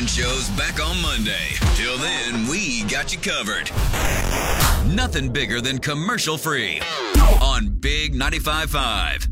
Morning Show's back on Monday. Till then, we got you covered. Nothing bigger than commercial free on Big 95.5.